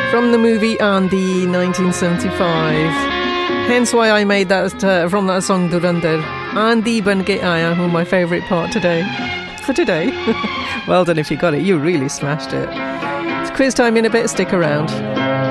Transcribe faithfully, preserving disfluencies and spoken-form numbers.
from the movie Andy nineteen seventy-five. Hence why I made that uh, from that song Dhurandhar. Andy ban ke aaya hu, my favourite part today. For today. Well done if you got it. You really smashed it. It's quiz time in a bit. Stick around.